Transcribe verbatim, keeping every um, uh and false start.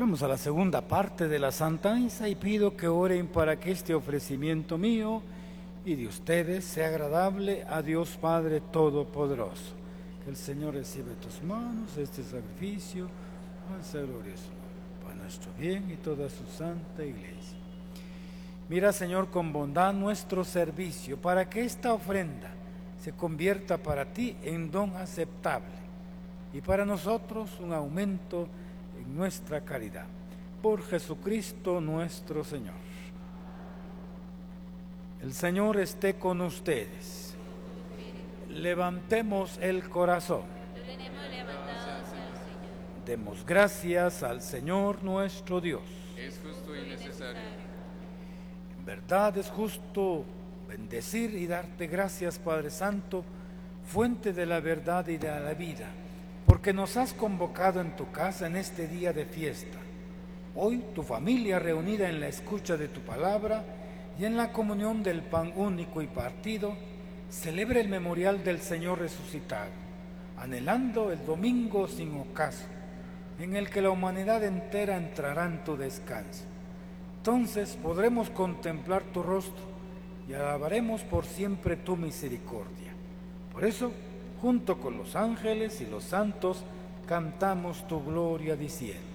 Entramos a la segunda parte de la Santa Misa y pido que oren para que este ofrecimiento mío y de ustedes sea agradable a Dios Padre Todopoderoso. Que el Señor reciba de tus manos este sacrificio, al glorioso, para nuestro bien y toda su santa iglesia. Mira, Señor, con bondad nuestro servicio, para que esta ofrenda se convierta para ti en don aceptable y para nosotros un aumento en nuestra caridad. Por Jesucristo nuestro Señor. El Señor esté con ustedes. Levantemos el corazón. Demos gracias al Señor nuestro Dios. Es justo y necesario. En verdad es justo bendecir y darte gracias, Padre Santo, fuente de la verdad y de la vida, porque nos has convocado en tu casa en este día de fiesta. Hoy tu familia reunida en la escucha de tu palabra y en la comunión del pan único y partido, celebra el memorial del Señor resucitado, anhelando el domingo sin ocaso, en el que la humanidad entera entrará en tu descanso. Entonces podremos contemplar tu rostro y alabaremos por siempre tu misericordia. Por eso, junto con los ángeles y los santos, cantamos tu gloria diciendo: